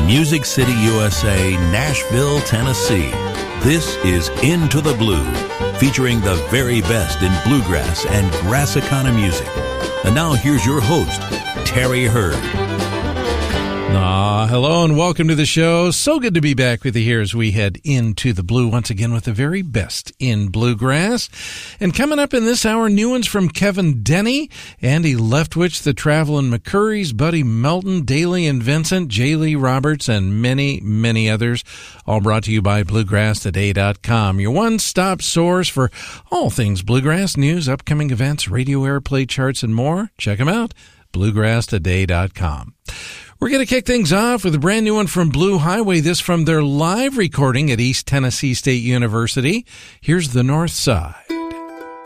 Music City, USA, Nashville, Tennessee. This is Into the Blue, featuring the very best in bluegrass and Grassicana music. And now here's your host, Terry Hurd. Hello and welcome to the show. So good to be back with you here as we head into the blue once again with the very best in bluegrass. And coming up in this hour, new ones from Kevin Denny, Andy Leftwich, the Travelin' McCurries, Buddy Melton, Daly and Vincent, J. Lee Roberts, and many, many others. All brought to you by BluegrassToday.com, your one-stop source for all things bluegrass news, upcoming events, radio airplay charts, and more. Check them out, BluegrassToday.com. We're going to kick things off with a brand new one from Blue Highway, this from their live recording at East Tennessee State University. Here's The North Side.